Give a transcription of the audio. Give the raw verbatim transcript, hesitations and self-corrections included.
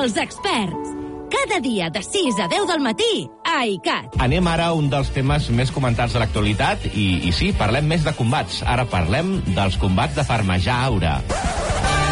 Els experts. Cada dia de sis a deu del matí a ICAT. Anem ara a un dels temes més comentats de l'actualitat i, i sí, parlem més de combats. Ara parlem dels combats de Farmajaure.